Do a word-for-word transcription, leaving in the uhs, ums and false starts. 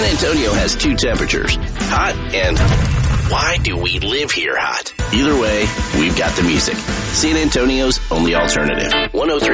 Antonio has two temperatures, hot and why do we live here hot? Either way, we've got the music. San Antonio's only alternative. one oh three